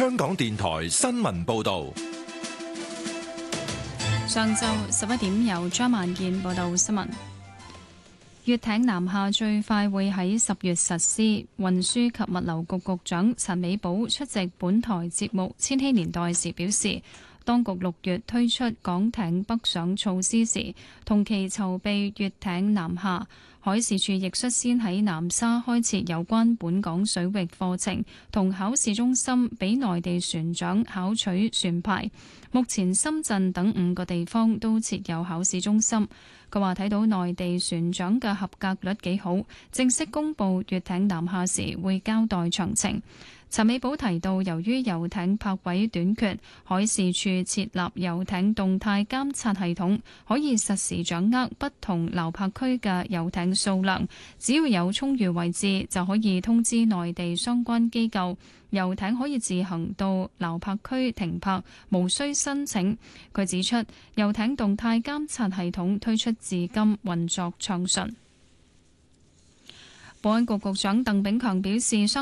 香港電台新聞報道。 上晝11點由張萬健報道新聞。粵艇南下最快會喺10月實施。運輸及物流局局長陳美寶出席本台節目《千禧年代》時表示，當局6月推出港艇北上措施時，同期籌備粵艇南下。海事處亦率先喺南沙開設有關本港水域課程同考試中心，俾內地船長考取船牌。目前深圳等5個地方都設有考試中心。佢話睇到內地船長嘅合格率幾好，正式公布粵艇南下時會交代詳情。陳美寶提到，由於遊艇泊位短缺，海事處設立遊艇動態監察系統，可以實時掌握不同撈泊區嘅遊艇數量。只要有充裕位置，就可以通知內地相關機構，遊艇可以自行到撈泊區停泊，無需申請。佢指出，遊艇動態監察系統推出至今運作暢順。保安局局長鄧炳強表示，